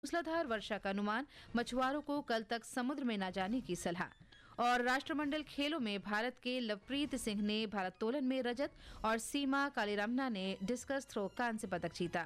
मूसलाधार वर्षा का अनुमान, मछुआरों को कल तक समुद्र में न जाने की सलाह। और राष्ट्रमंडल खेलों में भारत के लवप्रीत सिंह ने भारोत्तोलन में रजत और सीमा कालीरामना ने डिस्कस थ्रो कांस्य पदक जीता।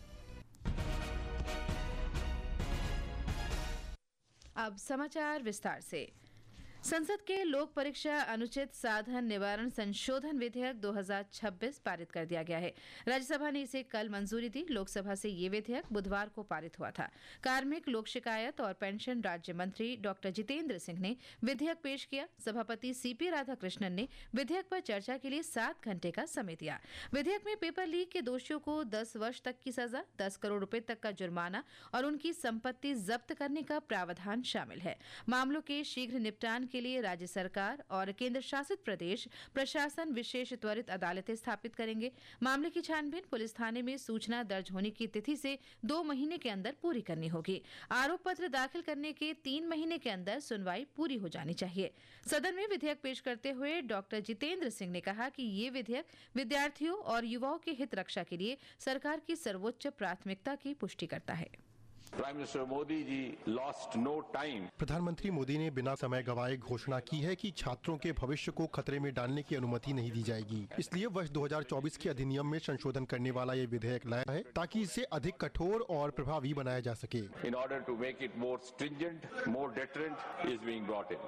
अब समाचार विस्तार से। संसद के लोक परीक्षा अनुचित साधन निवारण संशोधन विधेयक 2026 पारित कर दिया गया है। राज्यसभा ने इसे कल मंजूरी दी। लोकसभा से ये विधेयक बुधवार को पारित हुआ था। कार्मिक, लोक शिकायत और पेंशन राज्य मंत्री डॉक्टर जितेंद्र सिंह ने विधेयक पेश किया। सभापति सीपी राधाकृष्णन ने विधेयक पर चर्चा के लिए 7 घंटे का समय दिया। विधेयक में पेपर लीक के दोषियों को 10 वर्ष तक की सजा, 10 करोड़ रुपए तक का जुर्माना और उनकी संपत्ति जब्त करने का प्रावधान शामिल है। मामलों के शीघ्र निपटान के लिए राज्य सरकार और केंद्र शासित प्रदेश प्रशासन विशेष त्वरित अदालतें स्थापित करेंगे। मामले की छानबीन पुलिस थाने में सूचना दर्ज होने की तिथि से 2 महीने के अंदर पूरी करनी होगी। आरोप पत्र दाखिल करने के 3 महीने के अंदर सुनवाई पूरी हो जानी चाहिए। सदन में विधेयक पेश करते हुए डॉक्टर जितेंद्र सिंह ने कहा कि ये विधेयक विद्यार्थियों और युवाओं के हित रक्षा के लिए सरकार की सर्वोच्च प्राथमिकता की पुष्टि करता है। Prime minister Modi ji lost no time. प्रधानमंत्री मोदी ने बिना समय गवाए घोषणा की है कि छात्रों के भविष्य को खतरे में डालने की अनुमति नहीं दी जाएगी। इसलिए वर्ष 2024 के अधिनियम में संशोधन करने वाला ये विधेयक लाया है ताकि इसे अधिक कठोर और प्रभावी बनाया जा सके। In order to make it more stringent, more deterrent is being brought in.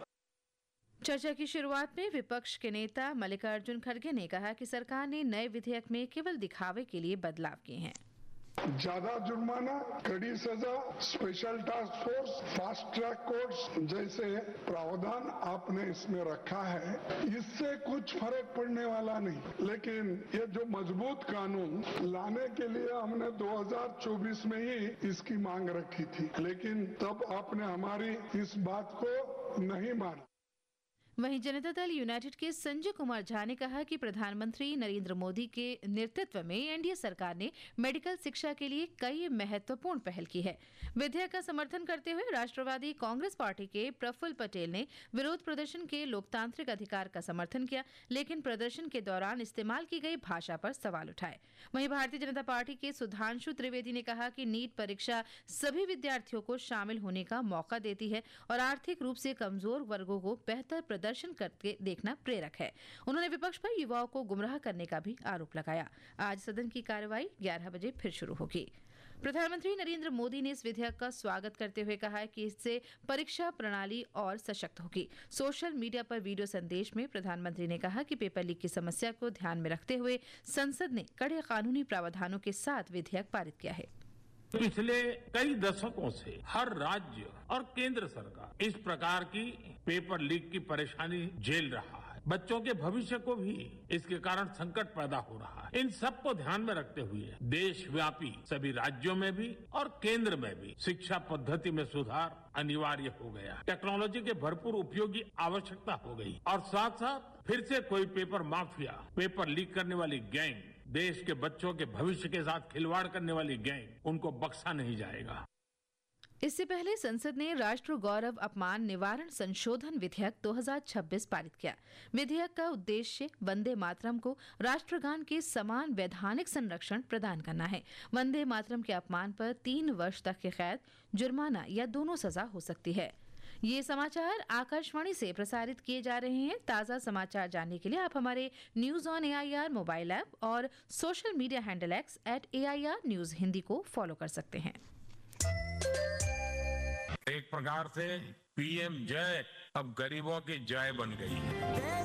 चर्चा की शुरुआत में विपक्ष के नेता मल्लिकार्जुन खड़गे ने कहा कि सरकार ने नए विधेयक में केवल दिखावे के लिए बदलाव किए हैं। ज्यादा जुर्माना, कड़ी सजा, special task force, fast track courts जैसे प्रावधान आपने इसमें रखा है। इससे कुछ फर्क पड़ने वाला नहीं, लेकिन ये जो मजबूत कानून लाने के लिए हमने 2024 में ही इसकी मांग रखी थी, लेकिन तब आपने हमारी इस बात को नहीं माना। वहीं जनता दल यूनाइटेड के संजय कुमार झा ने कहा कि प्रधानमंत्री नरेंद्र मोदी के नेतृत्व में एनडीए सरकार ने मेडिकल शिक्षा के लिए कई महत्वपूर्ण पहल की है। विधेयक का समर्थन करते हुए राष्ट्रवादी कांग्रेस पार्टी के प्रफुल्ल पटेल ने विरोध प्रदर्शन के लोकतांत्रिक अधिकार का समर्थन किया, लेकिन प्रदर्शन के दौरान इस्तेमाल की गई भाषा पर सवाल उठाए। वहीं भारतीय जनता पार्टी के सुधांशु त्रिवेदी ने कहा कि नीट परीक्षा सभी विद्यार्थियों को शामिल होने का मौका देती है और आर्थिक रूप से कमजोर वर्गों को बेहतर प्रदर्शन करके देखना प्रेरक है। उन्होंने विपक्ष पर युवाओं को गुमराह करने का भी आरोप लगाया। आज सदन की कार्रवाई 11 बजे फिर शुरू होगी। प्रधानमंत्री नरेंद्र मोदी ने इस विधेयक का स्वागत करते हुए कहा है कि इससे परीक्षा प्रणाली और सशक्त होगी। सोशल मीडिया पर वीडियो संदेश में प्रधानमंत्री ने कहा कि पेपर लीक की समस्या को ध्यान में रखते हुए संसद ने कड़े कानूनी प्रावधानों के साथ विधेयक पारित किया है। पिछले कई दशकों से हर राज्य और केंद्र सरकार इस प्रकार की पेपर लीक की परेशानी झेल रहा है। बच्चों के भविष्य को भी इसके कारण संकट पैदा हो रहा है। इन सब को ध्यान में रखते हुए देशव्यापी सभी राज्यों में भी और केंद्र में भी शिक्षा पद्धति में सुधार अनिवार्य हो गया। टेक्नोलॉजी के भरपूर उपयोग की आवश्यकता हो गई और साथ साथ फिर से कोई पेपर माफिया, पेपर लीक करने वाली गैंग, देश के बच्चों के भविष्य के साथ खिलवाड़ करने वाली गैंग, उनको बख्शा नहीं जाएगा। इससे पहले संसद ने राष्ट्र गौरव अपमान निवारण संशोधन विधेयक 2026 पारित किया। विधेयक का उद्देश्य वंदे मातरम को राष्ट्रगान के समान वैधानिक संरक्षण प्रदान करना है। वंदे मातरम के अपमान पर 3 वर्ष तक की कैद, जुर्माना या दोनों सजा हो सकती है। ये समाचार आकाशवाणी से प्रसारित किए जा रहे हैं। ताज़ा समाचार जानने के लिए आप हमारे news on AIR mobile app और social media handle X @AIR News Hindi को फॉलो कर सकते हैं। एक प्रकार से पीएम जय अब गरीबों की जय बन गई है।